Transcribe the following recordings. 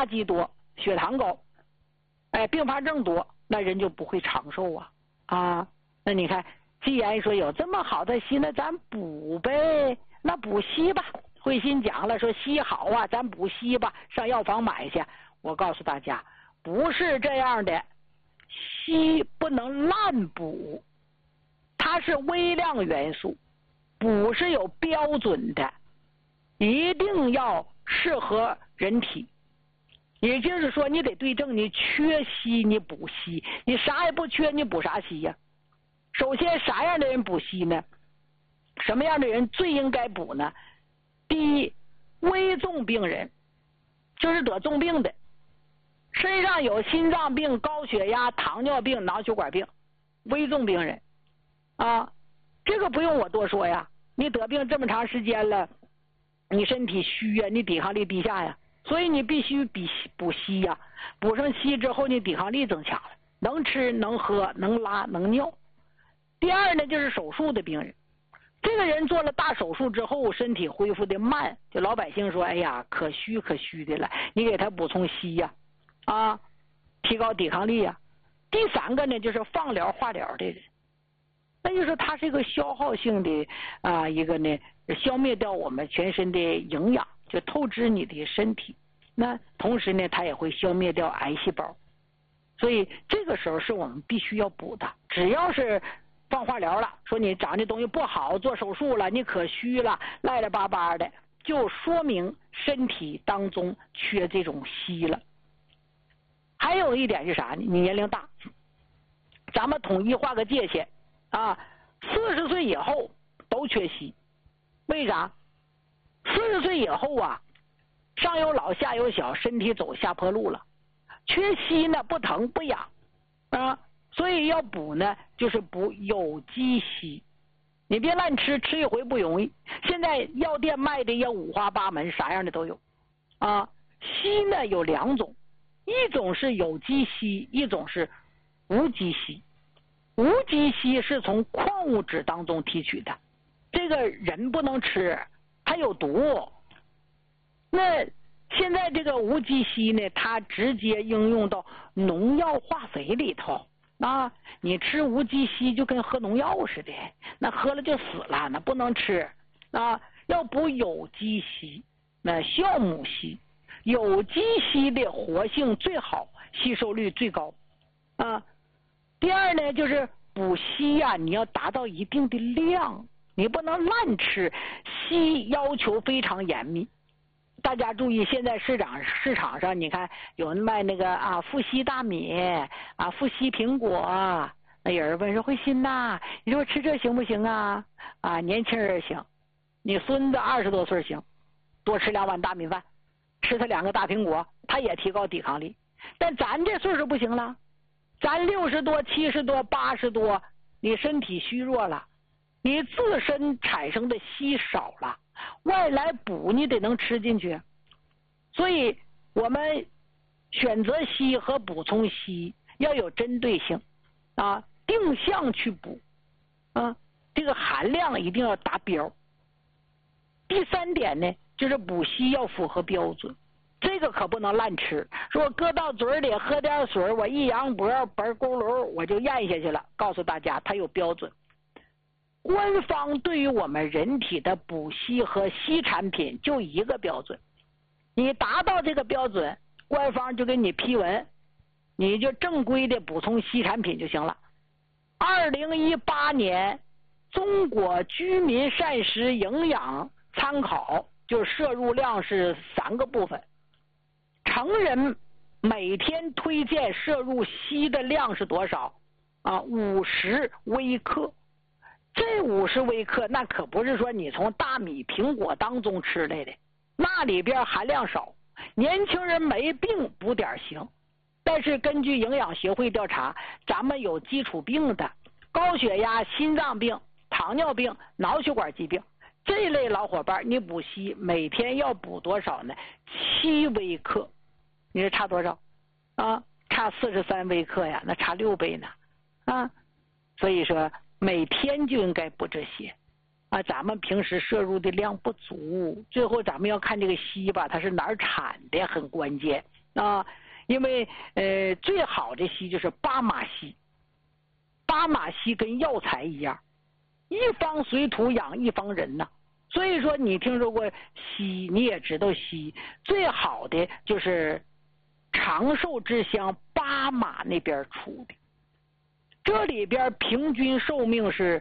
压积多，血糖高，并发症多，那人就不会长寿啊。那你看，既然说有这么好的硒，那咱补呗，那补硒吧。慧心讲了，说硒好啊，咱补硒吧，上药房买去。我告诉大家，不是这样的，硒不能滥补，它是微量元素，补是有标准的，一定要适合人体。也就是说，你得对症，你缺硒你补硒，你啥也不缺你补啥硒呀？首先，啥样的人补硒呢？什么样的人最应该补呢？第一，危重病人，就是得重病的，身上有心脏病、高血压、糖尿病、脑血管病，危重病人啊，这个不用我多说呀。你得病这么长时间了，你身体虚呀，你抵抗力低下呀，所以你必须补硒呀。补上硒之后，你抵抗力增强了，能吃能喝能拉能尿。第二呢，就是手术的病人，这个人做了大手术之后，身体恢复的慢，就老百姓说，哎呀，可虚的了，你给他补充硒呀，提高抵抗力呀。第三个呢，就是放疗化疗的人，那就是他是一个消耗性的一个呢，消灭掉我们全身的营养，就透支你的身体。那同时呢，它也会消灭掉癌细胞，所以这个时候是我们必须要补的。只要是放化疗了，说你长的东西不好，做手术了，你可虚了，赖赖巴巴的，就说明身体当中缺这种硒了。还有一点是啥呢？你年龄大，咱们统一画个界限40岁以后都缺硒。为啥？40岁以后上有老下有小，身体走下坡路了，缺硒呢不疼不痒所以要补呢，就是补有机硒。你别乱吃，吃一回不容易。现在药店卖的也五花八门，啥样的都有硒呢有两种，一种是有机硒，一种是无机硒。无机硒是从矿物质当中提取的，这个人不能吃，它有毒。那现在这个无机硒呢，它直接应用到农药化肥里头你吃无机硒就跟喝农药似的，那喝了就死了，那不能吃要补有机硒，那酵母硒。有机硒的活性最好，吸收率最高第二呢，就是补硒你要达到一定的量，你不能滥吃，硒要求非常严密。大家注意，现在市场上你看有人卖那个富硒大米富硒苹果那有人问说，慧心你说吃这行不行年轻人行，你孙子20多岁行，多吃2碗大米饭，吃他2个大苹果，他也提高抵抗力。但咱这岁数不行了，咱60多70多80多，你身体虚弱了，你自身产生的硒少了，外来补你得能吃进去。所以我们选择硒和补充硒要有针对性定向去补这个含量一定要达标。第三点呢，就是补硒要符合标准，这个可不能滥吃，说我搁到嘴里喝点水，我一扬脖嘣咕噜我就咽下去了。告诉大家，它有标准。官方对于我们人体的补硒和硒产品就一个标准，你达到这个标准，官方就给你批文，你就正规的补充硒产品就行了。2018年中国居民膳食营养参考就摄入量是3个部分，成人每天推荐摄入硒的量是多少50微克。这50微克那可不是说你从大米苹果当中吃来的，那里边含量少，年轻人没病补点行。但是根据营养协会调查，咱们有基础病的，高血压、心脏病、糖尿病、脑血管疾病这类老伙伴，你补硒每天要补多少呢？7微克。你说差多少差43微克呀，那差6倍呢所以说每天就应该补这些咱们平时摄入的量不足，最后咱们要看这个硒吧，它是哪儿产的很关键啊，因为最好的硒就是巴马硒，巴马硒跟药材一样，一方水土养一方人呐。所以说你听说过硒，你也知道硒最好的就是长寿之乡巴马那边出的，这里边平均寿命是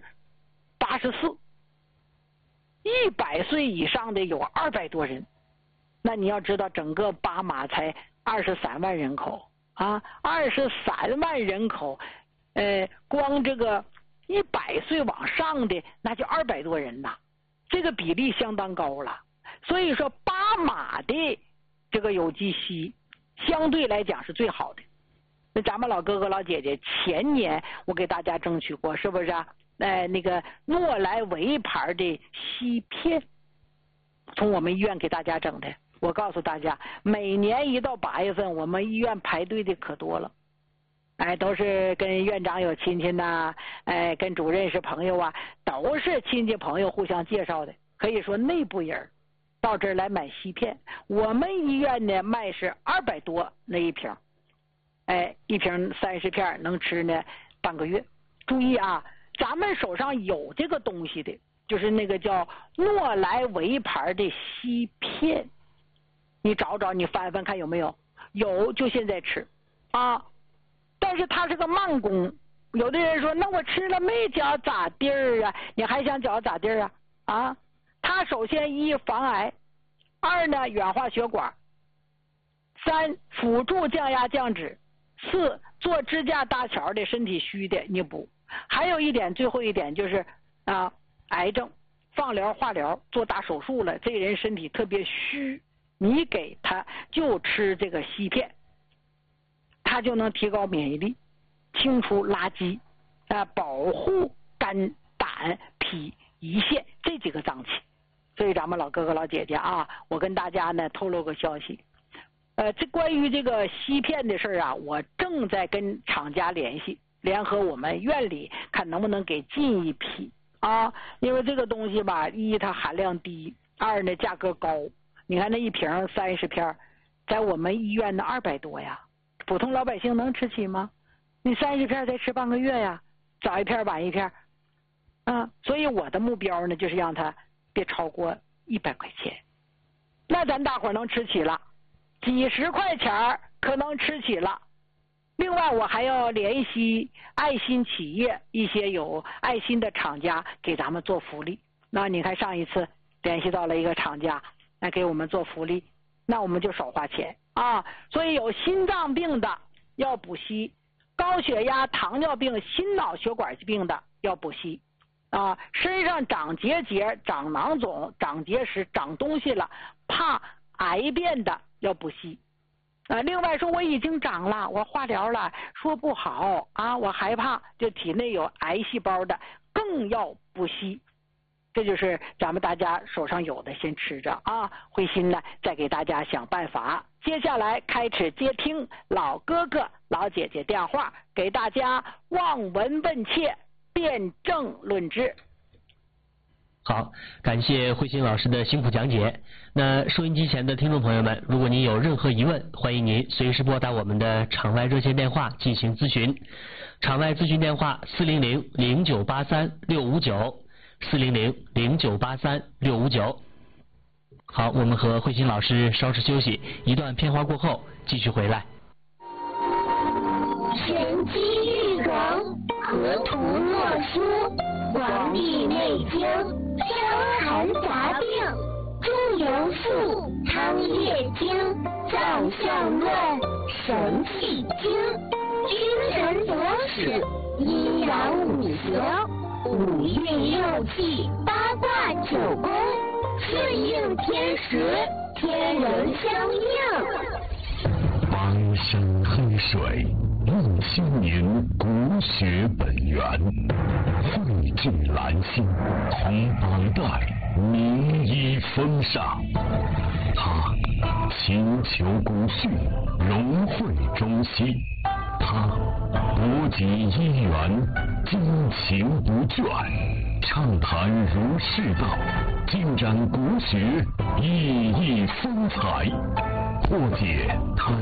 84，100岁以上的有200多人。那你要知道整个巴马才23万人口啊，23万人口，光这个100岁往上的那就200多人呐，这个比例相当高了。所以说巴马的这个有机硒相对来讲是最好的。那咱们老哥哥老姐姐前年我给大家争取过，是不是啊？那个诺莱维牌的硒片，从我们医院给大家整的。我告诉大家，每年一到8月份，我们医院排队的可多了。都是跟院长有亲戚呐，跟主任是朋友啊，都是亲戚朋友互相介绍的，可以说内部人到这儿来买硒片。我们医院呢卖是200多那一瓶，一瓶30片能吃呢半个月。注意啊，咱们手上有这个东西的，就是那个叫诺莱维牌的硒片，你找找，你翻翻看有没有，有就现在吃啊。但是它是个慢工，有的人说那我吃了没觉咋地儿啊？你还想觉咋地儿啊？它首先1防癌，2呢软化血管，3辅助降压降脂，4做支架搭桥的身体虚的你补。还有一点，最后一点就是癌症放疗化疗做大手术了，这个人身体特别虚，你给他就吃这个硒片，它就能提高免疫力，清除垃圾，保护肝胆脾胰腺这几个脏器。所以咱们老哥哥老姐姐啊，我跟大家呢透露个消息，这关于这个硒片的事啊，我正在跟厂家联系，联合我们院里看能不能给进一批啊，因为这个东西吧，一它含量低，2呢价格高。你看那一瓶30片，在我们医院的200多呀，普通老百姓能吃起吗？你30片才吃半个月呀，早一片晚一片所以我的目标呢就是让它别超过100块钱，那咱大伙能吃起了，几十块钱可能吃起了。另外我还要联系爱心企业，一些有爱心的厂家给咱们做福利。那你看上一次联系到了一个厂家来给我们做福利，那我们就少花钱所以有心脏病的要补硒，高血压糖尿病心脑血管疾病的要补硒身上长结节长囊肿长结石长东西了怕癌变的要补硒另外说我已经长了，我化疗了，说不好我害怕，就体内有癌细胞的更要补硒。这就是咱们大家手上有的先吃着慧心呢再给大家想办法。接下来开始接听老哥哥老姐姐电话，给大家望闻问切，辩证论治。 好，感谢慧心老师的辛苦讲解。那收音机前的听众朋友们，如果您有任何疑问，欢迎您随时拨打我们的场外热线电话进行咨询。场外咨询电话400-0983-659，400-0983-659。好，我们和慧心老师稍事休息，一段片花过后继续回来。 玄机玉梗，河图洛书，黄帝内经，伤寒杂病，中庸术，汤液经，脏象论，神气经，君臣佐使，阴阳五行，五运六气，八卦九宫，顺应天时，天人相应。 邦山黑水，映新民国学本源，汇聚兰心，同当代名医风尚。他勤求古训，融汇中西。他博集医源，精勤不倦，畅谈儒释道，尽展国学，熠熠风采，破解他